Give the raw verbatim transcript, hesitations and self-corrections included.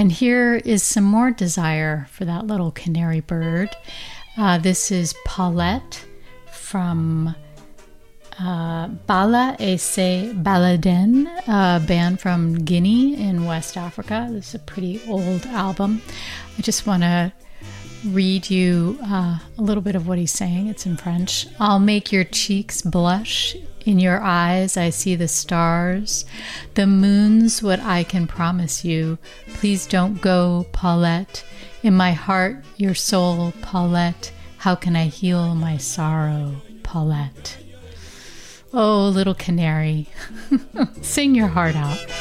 And here is some more desire for that little canary bird. Uh, this is Paulette from uh, Bala Ese Baladen, a band from Guinea in West Africa. This is a pretty old album. I just want to read you uh, a little bit of what he's saying. It's in French. I'll make your cheeks blush. In your eyes, I see the stars. The moon's what I can promise you. Please don't go, Paulette. In my heart, your soul, Paulette. How can I heal my sorrow, Paulette? Oh, little canary, sing your heart out.